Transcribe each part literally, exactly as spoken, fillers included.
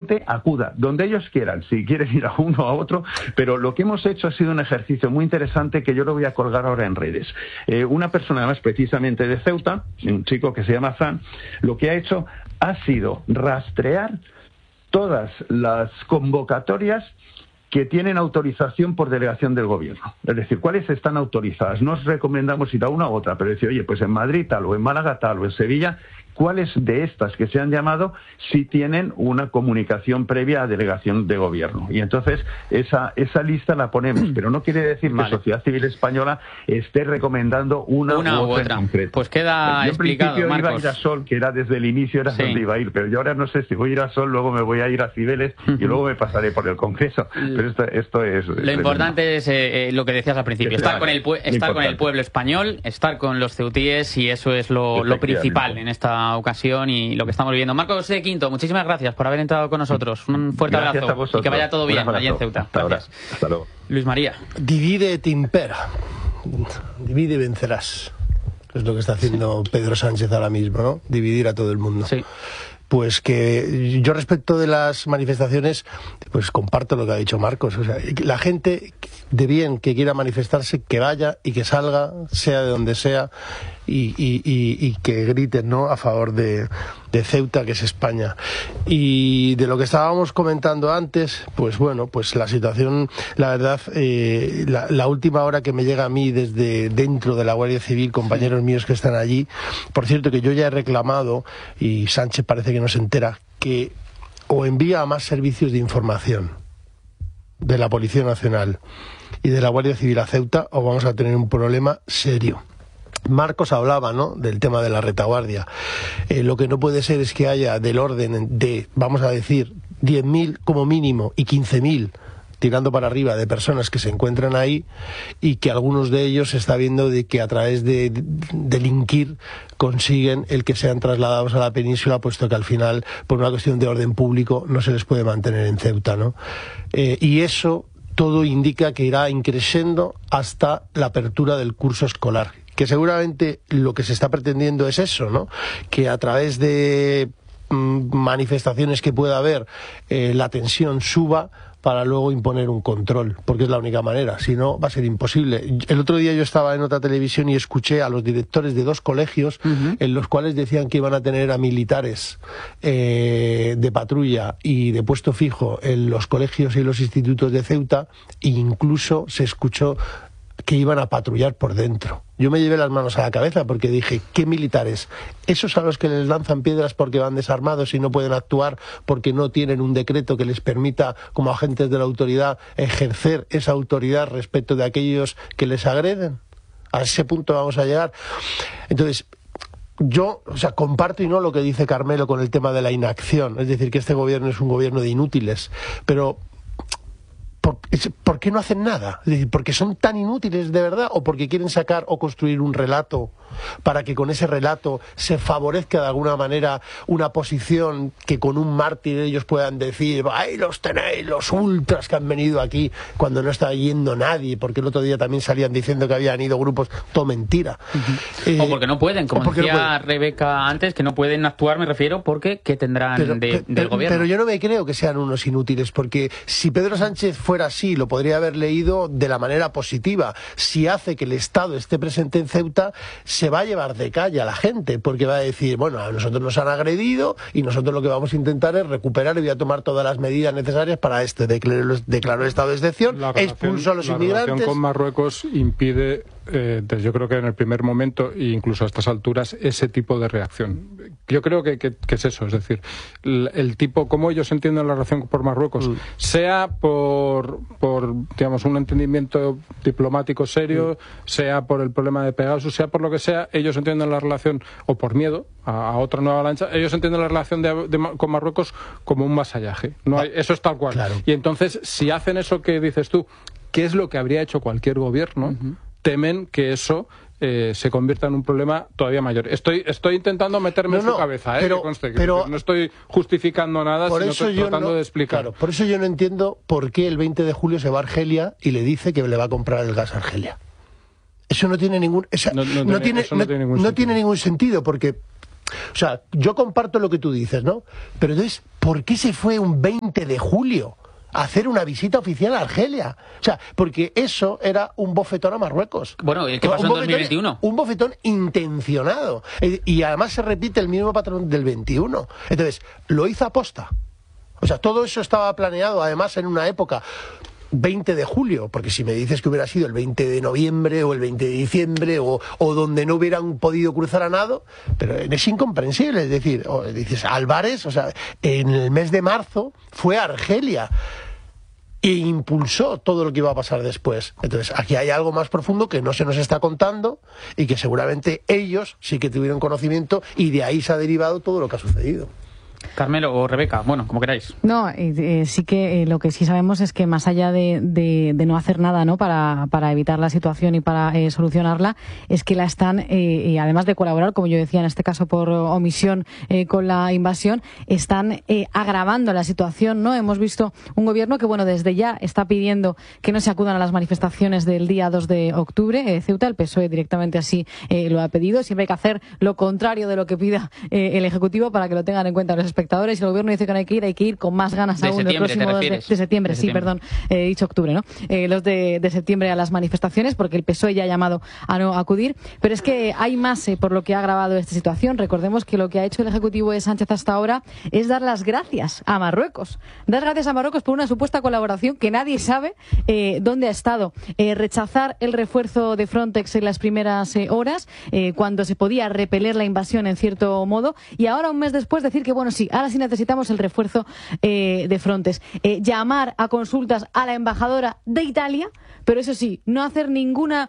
gente acuda donde ellos quieran, si quieren ir a uno o a otro, pero lo que hemos hecho ha sido un ejercicio muy interesante que yo lo voy a colgar ahora en redes. Eh, una persona, además, precisamente de Ceuta, un chico que se llama Fran, lo que ha hecho ha sido rastrear todas las convocatorias que tienen autorización por delegación del gobierno. Es decir, ¿cuáles están autorizadas? No os recomendamos ir a una u otra, pero decir, oye, pues en Madrid tal, o en Málaga tal, o en Sevilla, ¿cuáles de estas que se han llamado sí tienen una comunicación previa a delegación de gobierno? Y entonces esa esa lista la ponemos, pero no quiere decir vale. que Sociedad Civil Española esté recomendando una, una u u otra, otra. en concreto. Pues queda yo explicado, en principio Marcos. iba a ir a Sol, que era desde el inicio era sí. donde iba a ir, pero yo ahora no sé si voy a ir a Sol, luego me voy a ir a Cibeles uh-huh. y luego me pasaré por el Congreso. Pero esto, esto es... Lo tremendo. Importante es eh, lo que decías al principio, estar, vale. con el, estar importante. con el pueblo español, estar con los ceutíes, y eso es lo, lo principal en esta ocasión y lo que estamos viviendo. Marcos de Quinto, muchísimas gracias por haber entrado con nosotros. Un fuerte Gracias abrazo y que vaya todo bien allí en Ceuta. Hasta gracias. Ahora. Hasta luego. Luis María. Divide et impera. Divide y vencerás. Es lo que está haciendo sí. Pedro Sánchez ahora mismo, ¿no? Dividir a todo el mundo. Sí. Pues que yo respecto de las manifestaciones, pues comparto lo que ha dicho Marcos. O sea, la gente de bien que quiera manifestarse, que vaya y que salga, sea de donde sea, y, y, y, y que griten, ¿no?, a favor de, de Ceuta, que es España. Y de lo que estábamos comentando antes, pues bueno, pues la situación, la verdad, eh, la, la última hora que me llega a mí desde dentro de la Guardia Civil, compañeros míos que están allí, por cierto que yo ya he reclamado, y Sánchez parece que no se entera, que o envía a más servicios de información de la Policía Nacional y de la Guardia Civil a Ceuta, o vamos a tener un problema serio. Marcos hablaba, ¿no?, del tema de la retaguardia. Eh, lo que no puede ser es que haya del orden de, vamos a decir, diez mil como mínimo y quince mil tirando para arriba de personas que se encuentran ahí, y que algunos de ellos se está viendo de que a través de, de delinquir consiguen el que sean trasladados a la península, puesto que al final, por una cuestión de orden público, no se les puede mantener en Ceuta, ¿no? Eh, y eso todo indica que irá increciendo hasta la apertura del curso escolar, que seguramente lo que se está pretendiendo es eso, ¿no?, que a través de mmm, manifestaciones que pueda haber, eh, la tensión suba para luego imponer un control, porque es la única manera, si no va a ser imposible. El otro día yo estaba en otra televisión y escuché a los directores de dos colegios uh-huh. en los cuales decían que iban a tener a militares eh, de patrulla y de puesto fijo en los colegios y los institutos de Ceuta, e incluso se escuchó que iban a patrullar por dentro. Yo me llevé las manos a la cabeza porque dije, ¿qué militares? ¿Esos a los que les lanzan piedras porque van desarmados y no pueden actuar porque no tienen un decreto que les permita, como agentes de la autoridad, ejercer esa autoridad respecto de aquellos que les agreden? A ese punto vamos a llegar. Entonces, yo, o sea, comparto y no lo que dice Carmelo con el tema de la inacción, es decir, que este gobierno es un gobierno de inútiles, pero ¿Por, ¿por qué no hacen nada? Es decir, ¿porque son tan inútiles de verdad o porque quieren sacar o construir un relato para que con ese relato se favorezca de alguna manera una posición que con un mártir ellos puedan decir, ahí los tenéis, los ultras que han venido aquí, cuando no está yendo nadie, porque el otro día también salían diciendo que habían ido grupos, todo mentira. Uh-huh. Eh, o porque no pueden, como decía no pueden. Rebeca antes, que no pueden actuar, me refiero, porque ¿qué tendrán pero, de, pero, del gobierno? Pero yo no me creo que sean unos inútiles, porque si Pedro Sánchez fuera así, lo podría haber leído de la manera positiva. Si hace que el Estado esté presente en Ceuta, se va a llevar de calle a la gente, porque va a decir, bueno, a nosotros nos han agredido y nosotros lo que vamos a intentar es recuperar y voy a tomar todas las medidas necesarias para esto. Declaró, declaró el estado de excepción, expulsó a los la inmigrantes. La relación con Marruecos impide, eh, yo creo que en el primer momento, e incluso a estas alturas, ese tipo de reacción. Yo creo que, que, que es eso, es decir, el, el tipo, cómo ellos entienden la relación por Marruecos, mm. sea por, por, digamos, un entendimiento diplomático serio, mm. sea por el problema de Pegasus, sea por lo que sea, ellos entienden la relación, o por miedo a, a otra nueva lancha, ellos entienden la relación de, de, con Marruecos como un vasallaje. No hay, eso es tal cual. Claro. Y entonces, si hacen eso que dices tú, ¿qué es lo que habría hecho cualquier gobierno? Uh-huh. Temen que eso eh, se convierta en un problema todavía mayor. Estoy estoy intentando meterme no, en su no, cabeza, ¿eh? Pero, que conste, pero, que no estoy justificando nada, por sino eso estoy yo tratando no, de explicar. Claro, por eso yo no entiendo por qué el veinte de julio se va a Argelia y le dice que le va a comprar el gas a Argelia. Eso no tiene ningún, esa, no, no, no, tiene, eso no, no, tiene, ningún no tiene ningún sentido, porque O sea, yo comparto lo que tú dices, ¿no? Pero entonces, ¿por qué se fue un veinte de julio a hacer una visita oficial a Argelia? O sea, porque eso era un bofetón a Marruecos. Bueno, ¿y qué pasó en dos mil veintiuno? Un bofetón intencionado. Y además se repite el mismo patrón del veintiuno. Entonces, lo hizo aposta. O sea, todo eso estaba planeado, además, en una época... veinte de julio, porque si me dices que hubiera sido el veinte de noviembre o el veinte de diciembre o, o donde no hubieran podido cruzar a nado, pero es incomprensible. Es decir, o dices Álvarez, o sea, en el mes de marzo fue a Argelia e impulsó todo lo que iba a pasar después. Entonces, aquí hay algo más profundo que no se nos está contando y que seguramente ellos sí que tuvieron conocimiento y de ahí se ha derivado todo lo que ha sucedido. Carmelo o Rebeca, bueno, como queráis. No, eh, sí que eh, lo que sí sabemos es que más allá de, de, de no hacer nada, ¿no?, para, para evitar la situación y para eh, solucionarla, es que la están, eh, y además de colaborar, como yo decía, en este caso por omisión eh, con la invasión, están eh, agravando la situación, ¿no? Hemos visto un gobierno que, bueno, desde ya está pidiendo que no se acudan a las manifestaciones del día dos de octubre. Eh, Ceuta, el P S O E directamente así eh, lo ha pedido. Siempre hay que hacer lo contrario de lo que pida eh, el Ejecutivo para que lo tengan en cuenta los espectadores. Y el gobierno dice que no hay que ir, hay que ir con más ganas aún el próximo dos de, de septiembre, de sí, septiembre. perdón, he dicho octubre, ¿no? Eh, los de, de septiembre a las manifestaciones, porque el P S O E ya ha llamado a no acudir. Pero es que hay más eh, por lo que ha agravado esta situación. Recordemos que lo que ha hecho el Ejecutivo de Sánchez hasta ahora es dar las gracias a Marruecos. Dar gracias a Marruecos por una supuesta colaboración que nadie sabe eh, dónde ha estado. Eh, rechazar el refuerzo de Frontex en las primeras eh, horas, eh, cuando se podía repeler la invasión en cierto modo, y ahora un mes después decir que, bueno, sí, ahora sí necesitamos el refuerzo eh, de Frontex. Eh, llamar a consultas a la embajadora de Italia, pero eso sí, no hacer ninguna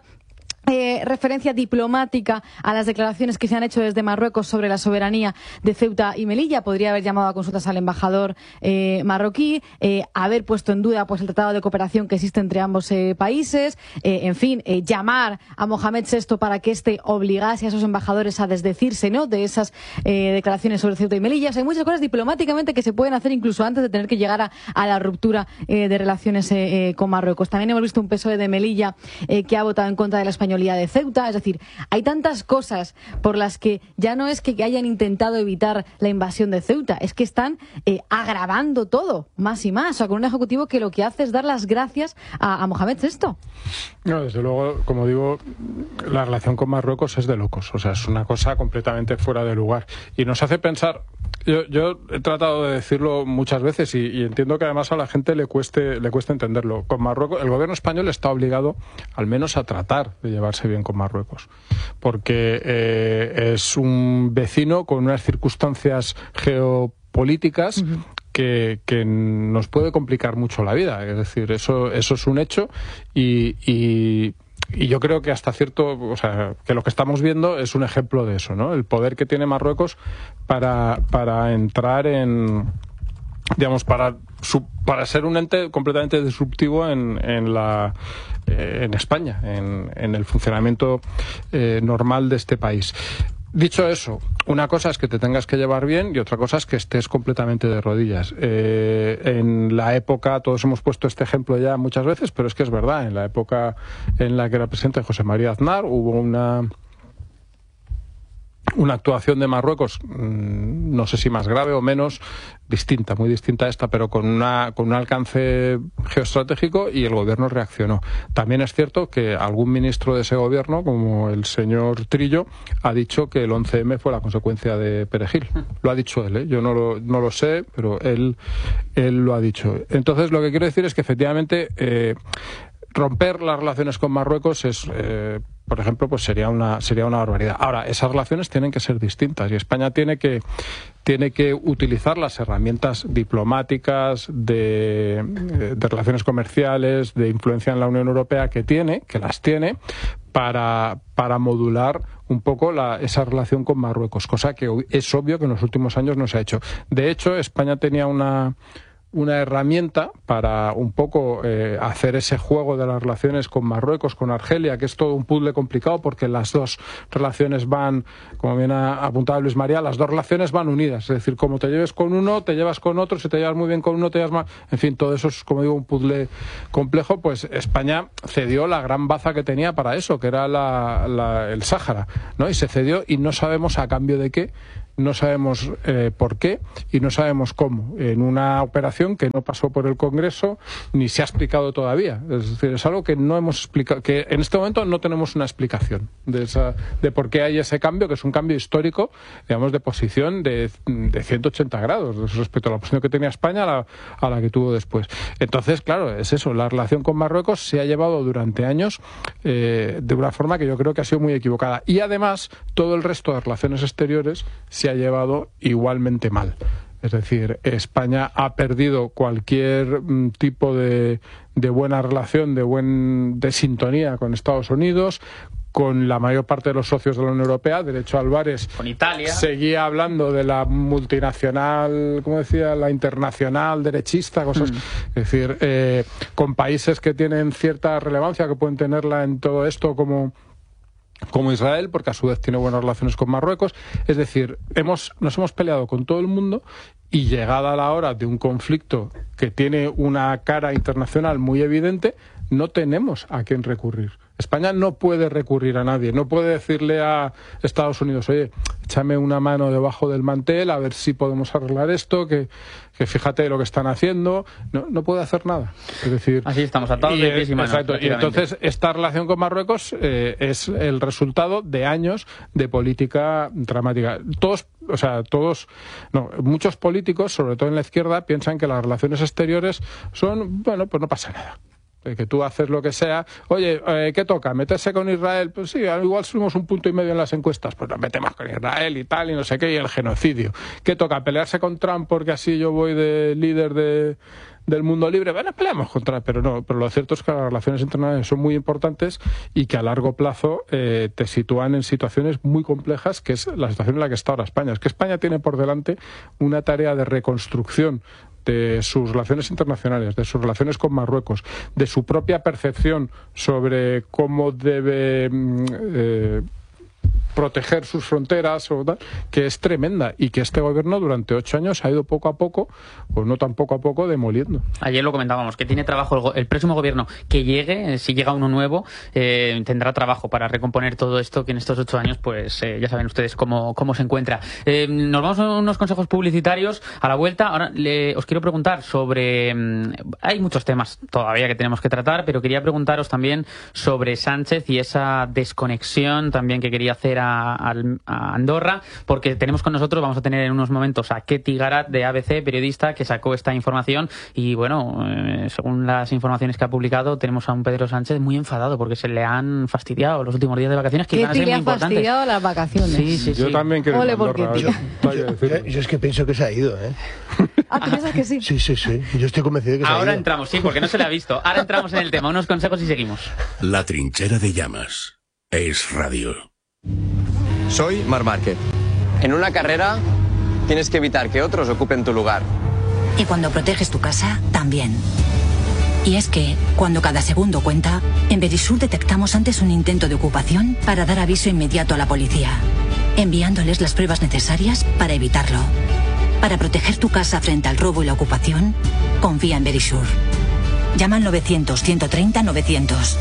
Eh, referencia diplomática a las declaraciones que se han hecho desde Marruecos sobre la soberanía de Ceuta y Melilla. Podría haber llamado a consultas al embajador eh, marroquí, eh, haber puesto en duda pues el tratado de cooperación que existe entre ambos eh, países, eh, en fin, eh, llamar a Mohamed sexto para que éste obligase a esos embajadores a desdecirse, ¿no?, de esas eh, declaraciones sobre Ceuta y Melilla. O sea, hay muchas cosas diplomáticamente que se pueden hacer incluso antes de tener que llegar a, a la ruptura eh, de relaciones eh, eh, con Marruecos. También hemos visto un P S O E de Melilla eh, que ha votado en contra de la españolidad de Ceuta. Es decir, hay tantas cosas por las que ya no es que hayan intentado evitar la invasión de Ceuta, es que están eh, agravando todo más y más. O sea, con un ejecutivo que lo que hace es dar las gracias a, a Mohamed sexto. No, desde luego, como digo, la relación con Marruecos es de locos. O sea, es una cosa completamente fuera de lugar. Y nos hace pensar... Yo, yo he tratado de decirlo muchas veces y, y entiendo que además a la gente le cueste, le cueste entenderlo. Con Marruecos, el gobierno español está obligado al menos a tratar de llevarse bien con Marruecos, porque eh, es un vecino con unas circunstancias geopolíticas uh-huh. que, que nos puede complicar mucho la vida. Es decir, eso, eso es un hecho y... y Y yo creo que hasta cierto, o sea, que lo que estamos viendo es un ejemplo de eso, ¿no? El poder que tiene Marruecos para, para entrar en, digamos, para, para ser un ente completamente disruptivo en, en la, eh, en España, en, en el funcionamiento eh, normal de este país. Dicho eso, una cosa es que te tengas que llevar bien y otra cosa es que estés completamente de rodillas. Eh, en la época, todos hemos puesto este ejemplo ya muchas veces, pero es que es verdad, en la época en la que era presidente José María Aznar hubo una... una actuación de Marruecos, no sé si más grave o menos, distinta, muy distinta a esta, pero con una con un alcance geoestratégico, y el gobierno reaccionó. También es cierto que algún ministro de ese gobierno, como el señor Trillo, ha dicho que el once eme fue la consecuencia de Perejil. Lo ha dicho él, ¿eh? Yo no lo, no lo sé, pero él, él lo ha dicho. Entonces, lo que quiero decir es que efectivamente eh, romper las relaciones con Marruecos es... Eh, por ejemplo, pues sería una sería una barbaridad. Ahora, esas relaciones tienen que ser distintas y España tiene que tiene que utilizar las herramientas diplomáticas de, de relaciones comerciales, de influencia en la Unión Europea que tiene, que las tiene, para para modular un poco la, esa relación con Marruecos, cosa que es obvio que en los últimos años no se ha hecho. De hecho, España tenía una una herramienta para un poco eh, hacer ese juego de las relaciones con Marruecos, con Argelia, que es todo un puzzle complicado porque las dos relaciones van, como bien ha apuntado Luis María, las dos relaciones van unidas. Es decir, como te lleves con uno, te llevas con otro, si te llevas muy bien con uno, te llevas mal... En fin, todo eso es, como digo, un puzzle complejo. Pues España cedió la gran baza que tenía para eso, que era la, la, el Sáhara, ¿no? Y se cedió y no sabemos a cambio de qué no sabemos eh, por qué y no sabemos cómo, en una operación que no pasó por el Congreso ni se ha explicado todavía. Es decir, es algo que no hemos explicado, que en este momento no tenemos una explicación de, esa, de por qué hay ese cambio, que es un cambio histórico, digamos, de posición de, de ciento ochenta grados respecto a la posición que tenía España a la, a la que tuvo después. Entonces, claro, es eso, la relación con Marruecos se ha llevado durante años eh, de una forma que yo creo que ha sido muy equivocada. Y además, todo el resto de relaciones exteriores se ha llevado igualmente mal. Es decir, España ha perdido cualquier mm, tipo de, de buena relación, de buen de sintonía con Estados Unidos, con la mayor parte de los socios de la Unión Europea. De hecho, Álvarez con Italia seguía hablando de la multinacional, ¿cómo decía? La internacional derechista, cosas. Mm. Es decir, eh, con países que tienen cierta relevancia, que pueden tenerla en todo esto, como como Israel, porque a su vez tiene buenas relaciones con Marruecos. Es decir, hemos nos hemos peleado con todo el mundo y llegada la hora de un conflicto que tiene una cara internacional muy evidente, no tenemos a quién recurrir. España no puede recurrir a nadie, no puede decirle a Estados Unidos, oye, échame una mano debajo del mantel a ver si podemos arreglar esto, que, que fíjate lo que están haciendo. No, no puede hacer nada. Es decir, así estamos atados de pies y manos. Exacto. Y entonces esta relación con Marruecos eh, es el resultado de años de política dramática. Todos, o sea, todos, no, muchos políticos, sobre todo en la izquierda, piensan que las relaciones exteriores son, bueno, pues no pasa nada. Que tú haces lo que sea. Oye, eh, ¿qué toca? ¿Meterse con Israel? Pues sí, igual subimos un punto y medio en las encuestas. Pues nos metemos con Israel y tal, y no sé qué, y el genocidio. ¿Qué toca? ¿Pelearse con Trump porque así yo voy de líder de, del mundo libre? Bueno, peleamos contra él, pero no. Pero lo cierto es que las relaciones internacionales son muy importantes y que a largo plazo eh, te sitúan en situaciones muy complejas, que es la situación en la que está ahora España. Es que España tiene por delante una tarea de reconstrucción de sus relaciones internacionales, de sus relaciones con Marruecos, de su propia percepción sobre cómo debe eh, proteger sus fronteras, o tal, que es tremenda y que este gobierno durante ocho años ha ido poco a poco, o no tan poco a poco, demoliendo. Ayer lo comentábamos, que tiene trabajo el, el próximo gobierno que llegue, si llega uno nuevo, eh, tendrá trabajo para recomponer todo esto que en estos ocho años, pues eh, ya saben ustedes cómo, cómo se encuentra. Eh, nos vamos a unos consejos publicitarios a la vuelta. Ahora le, os quiero preguntar sobre... Mmm, hay muchos temas todavía que tenemos que tratar, pero quería preguntaros también sobre Sánchez y esa desconexión también que quería hacer a A, a Andorra, porque tenemos con nosotros, vamos a tener en unos momentos a Ketty Garat de A B C, periodista, que sacó esta información y bueno, eh, según las informaciones que ha publicado, tenemos a un Pedro Sánchez muy enfadado porque se le han fastidiado los últimos días de vacaciones, que iban a ser muy importantes. Ketty le ha fastidiado las vacaciones. Sí, sí, yo sí. también quiero ir a Andorra. Yo, yo, yo es que pienso que se ha ido, ¿eh? Ah, ¿tú piensas que sí? Sí, sí, sí. Yo estoy convencido de que se ha ido. Ahora entramos, sí, porque no se le ha visto. Ahora entramos en el tema, unos consejos y seguimos. La trinchera de llamas es radio. Soy Marc Márquez. En una carrera tienes que evitar que otros ocupen tu lugar. Y cuando proteges tu casa, también. Y es que, cuando cada segundo cuenta, en Verisur detectamos antes un intento de ocupación para dar aviso inmediato a la policía, enviándoles las pruebas necesarias para evitarlo. Para proteger tu casa frente al robo y la ocupación, confía en Verisur. Llama al novecientos, ciento treinta, novecientos.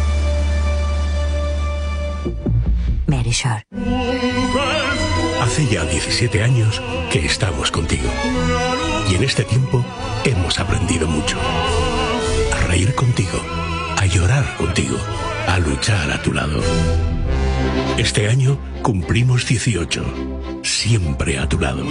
Verisur. Hace ya diecisiete años que estamos contigo. Y en este tiempo hemos aprendido mucho. A reír contigo, a llorar contigo, a luchar a tu lado. Este año cumplimos dieciocho. Siempre a tu lado.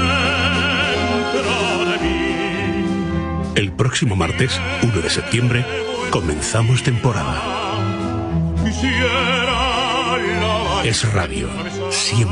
El próximo martes, uno de septiembre, comenzamos temporada. Es radio. Siempre.